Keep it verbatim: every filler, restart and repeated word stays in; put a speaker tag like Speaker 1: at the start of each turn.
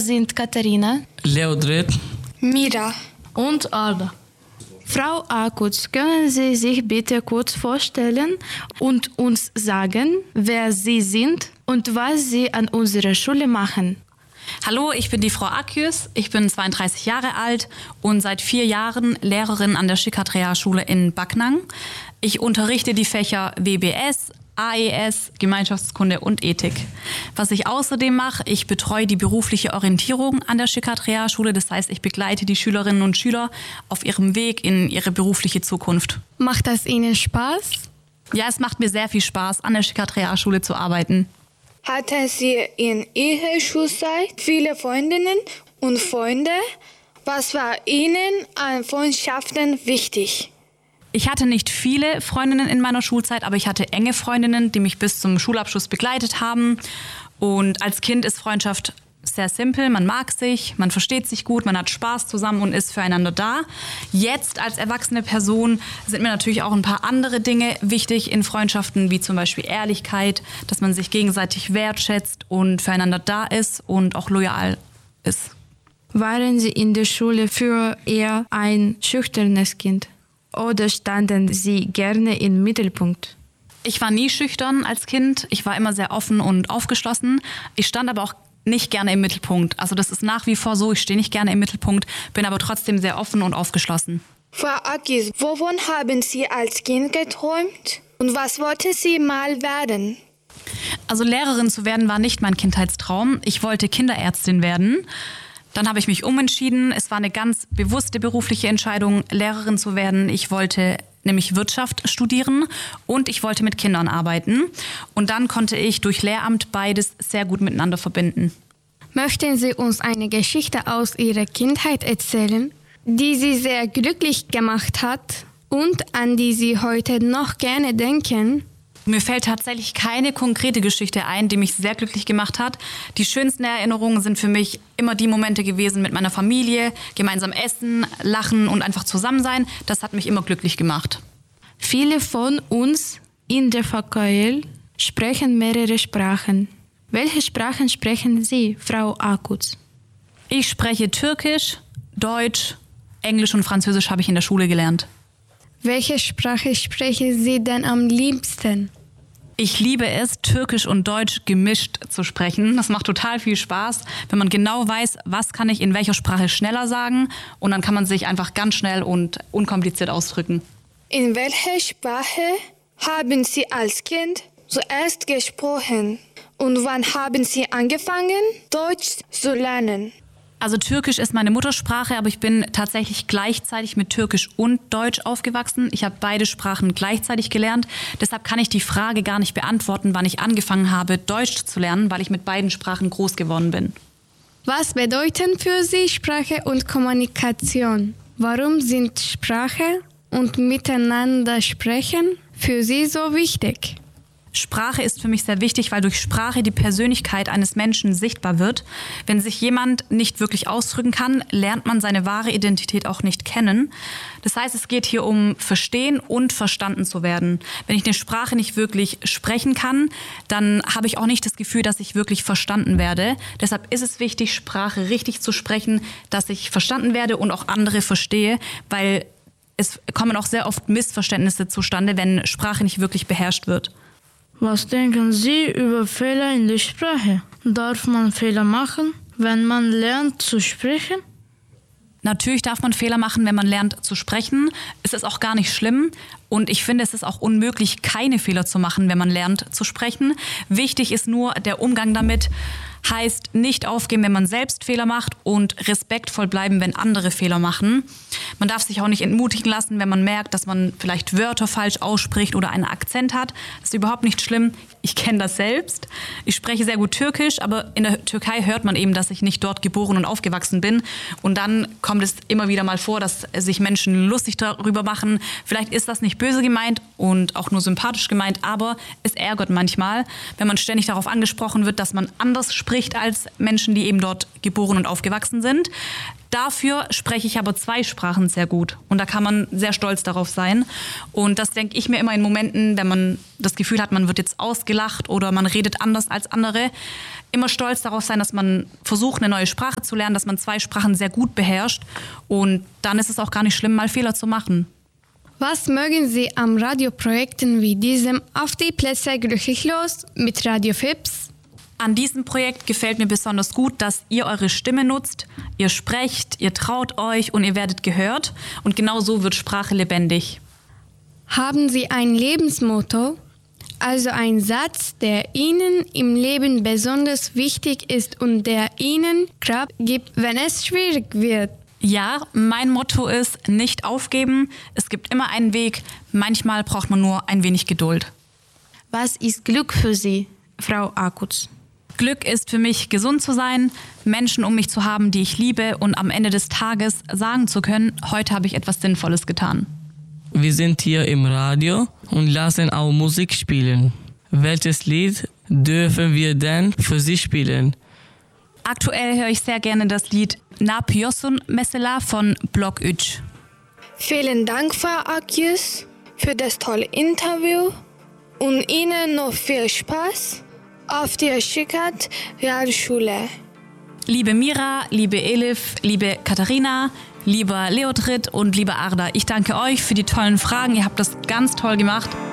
Speaker 1: sind Katharina,
Speaker 2: Leodred,
Speaker 3: Mira
Speaker 4: und Arda.
Speaker 1: Frau Akutz, können Sie sich bitte kurz vorstellen und uns sagen, wer Sie sind und was Sie an unserer Schule machen?
Speaker 5: Hallo, ich bin die Frau Akutz, ich bin zweiunddreißig Jahre alt und seit vier Jahren Lehrerin an der Schickaert-Realschule in Backnang. Ich unterrichte die Fächer W B S, A E S, Gemeinschaftskunde und Ethik. Was ich außerdem mache, ich betreue die berufliche Orientierung an der Schickaert-Realschule. Das heißt, ich begleite die Schülerinnen und Schüler auf ihrem Weg in ihre berufliche Zukunft.
Speaker 3: Macht das Ihnen Spaß?
Speaker 5: Ja, es macht mir sehr viel Spaß, an der Schickaert-Realschule zu arbeiten.
Speaker 6: Hatten Sie in Ihrer Schulzeit viele Freundinnen und Freunde? Was war Ihnen an Freundschaften wichtig?
Speaker 5: Ich hatte nicht viele Freundinnen in meiner Schulzeit, aber ich hatte enge Freundinnen, die mich bis zum Schulabschluss begleitet haben. Und als Kind ist Freundschaft sehr simpel. Man mag sich, man versteht sich gut, man hat Spaß zusammen und ist füreinander da. Jetzt als erwachsene Person sind mir natürlich auch ein paar andere Dinge wichtig in Freundschaften, wie zum Beispiel Ehrlichkeit, dass man sich gegenseitig wertschätzt und füreinander da ist und auch loyal ist.
Speaker 1: Waren Sie in der Schule früher eher ein schüchternes Kind? Oder standen Sie gerne im Mittelpunkt?
Speaker 5: Ich war nie schüchtern als Kind. Ich war immer sehr offen und aufgeschlossen. Ich stand aber auch nicht gerne im Mittelpunkt. Also das ist nach wie vor so. Ich stehe nicht gerne im Mittelpunkt, bin aber trotzdem sehr offen und aufgeschlossen.
Speaker 6: Frau Akutz, wovon haben Sie als Kind geträumt? Und was wollten Sie mal werden?
Speaker 5: Also Lehrerin zu werden war nicht mein Kindheitstraum. Ich wollte Kinderärztin werden. Dann habe ich mich umentschieden. Es war eine ganz bewusste berufliche Entscheidung, Lehrerin zu werden. Ich wollte nämlich Wirtschaft studieren und ich wollte mit Kindern arbeiten. Und dann konnte ich durch Lehramt beides sehr gut miteinander verbinden.
Speaker 3: Möchten Sie uns eine Geschichte aus Ihrer Kindheit erzählen, die Sie sehr glücklich gemacht hat und an die Sie heute noch gerne denken?
Speaker 5: Mir fällt tatsächlich keine konkrete Geschichte ein, die mich sehr glücklich gemacht hat. Die schönsten Erinnerungen sind für mich immer die Momente gewesen mit meiner Familie, gemeinsam essen, lachen und einfach zusammen sein. Das hat mich immer glücklich gemacht.
Speaker 1: Viele von uns in der V K L sprechen mehrere Sprachen. Welche Sprachen sprechen Sie, Frau Akutz?
Speaker 5: Ich spreche Türkisch, Deutsch, Englisch und Französisch habe ich in der Schule gelernt.
Speaker 3: Welche Sprache sprechen Sie denn am liebsten?
Speaker 5: Ich liebe es, Türkisch und Deutsch gemischt zu sprechen. Das macht total viel Spaß, wenn man genau weiß, was kann ich in welcher Sprache schneller sagen. Und dann kann man sich einfach ganz schnell und unkompliziert ausdrücken.
Speaker 6: In welcher Sprache haben Sie als Kind zuerst gesprochen? Und wann haben Sie angefangen, Deutsch zu lernen?
Speaker 5: Also Türkisch ist meine Muttersprache, aber ich bin tatsächlich gleichzeitig mit Türkisch und Deutsch aufgewachsen. Ich habe beide Sprachen gleichzeitig gelernt. Deshalb kann ich die Frage gar nicht beantworten, wann ich angefangen habe, Deutsch zu lernen, weil ich mit beiden Sprachen groß geworden bin.
Speaker 3: Was bedeuten für Sie Sprache und Kommunikation? Warum sind Sprache und Miteinander sprechen für Sie so wichtig?
Speaker 5: Sprache ist für mich sehr wichtig, weil durch Sprache die Persönlichkeit eines Menschen sichtbar wird. Wenn sich jemand nicht wirklich ausdrücken kann, lernt man seine wahre Identität auch nicht kennen. Das heißt, es geht hier um Verstehen und verstanden zu werden. Wenn ich eine Sprache nicht wirklich sprechen kann, dann habe ich auch nicht das Gefühl, dass ich wirklich verstanden werde. Deshalb ist es wichtig, Sprache richtig zu sprechen, dass ich verstanden werde und auch andere verstehe, weil es kommen auch sehr oft Missverständnisse zustande, wenn Sprache nicht wirklich beherrscht wird.
Speaker 4: Was denken Sie über Fehler in der Sprache? Darf man Fehler machen, wenn man lernt zu sprechen?
Speaker 5: Natürlich darf man Fehler machen, wenn man lernt zu sprechen. Es ist auch gar nicht schlimm. Und ich finde, es ist auch unmöglich, keine Fehler zu machen, wenn man lernt zu sprechen. Wichtig ist nur der Umgang damit. Heißt, nicht aufgeben, wenn man selbst Fehler macht und respektvoll bleiben, wenn andere Fehler machen. Man darf sich auch nicht entmutigen lassen, wenn man merkt, dass man vielleicht Wörter falsch ausspricht oder einen Akzent hat. Das ist überhaupt nicht schlimm. Ich kenne das selbst. Ich spreche sehr gut Türkisch, aber in der Türkei hört man eben, dass ich nicht dort geboren und aufgewachsen bin. Und dann kommt es immer wieder mal vor, dass sich Menschen lustig darüber machen. Vielleicht ist das nicht böse gemeint und auch nur sympathisch gemeint, aber es ärgert manchmal, wenn man ständig darauf angesprochen wird, dass man anders spricht als Menschen, die eben dort geboren und aufgewachsen sind. Dafür spreche ich aber zwei Sprachen sehr gut und da kann man sehr stolz darauf sein. Und das denke ich mir immer in Momenten, wenn man das Gefühl hat, man wird jetzt ausgelacht oder man redet anders als andere. immer stolz darauf sein, dass man versucht, eine neue Sprache zu lernen, dass man zwei Sprachen sehr gut beherrscht. Und dann ist es auch gar nicht schlimm, mal Fehler zu machen.
Speaker 3: Was mögen Sie am Radioprojekten wie diesem Auf die Plätze glücklich los mit Radio Fips?
Speaker 5: An diesem Projekt gefällt mir besonders gut, dass ihr eure Stimme nutzt, ihr sprecht, ihr traut euch und ihr werdet gehört. Und genau so wird Sprache lebendig.
Speaker 3: Haben Sie ein Lebensmotto? Also ein Satz, der Ihnen im Leben besonders wichtig ist und der Ihnen Kraft gibt, wenn es schwierig wird?
Speaker 5: Ja, mein Motto ist, nicht aufgeben. Es gibt immer einen Weg. Manchmal braucht man nur ein wenig Geduld.
Speaker 1: Was ist Glück für Sie, Frau Akutz?
Speaker 5: Glück ist für mich, gesund zu sein, Menschen um mich zu haben, die ich liebe und am Ende des Tages sagen zu können, heute habe ich etwas Sinnvolles getan.
Speaker 2: Wir sind hier im Radio und lassen auch Musik spielen. Welches Lied dürfen wir denn für Sie spielen?
Speaker 5: Aktuell höre ich sehr gerne das Lied Na Piosun Mesela von Blok üç.
Speaker 6: Vielen Dank, Frau Akutz, für das tolle Interview und Ihnen noch viel Spaß auf der Schickat Realschule.
Speaker 5: Liebe Mira, liebe Elif, liebe Katharina, lieber Leotrid und lieber Arda, ich danke euch für die tollen Fragen. Ihr habt das ganz toll gemacht.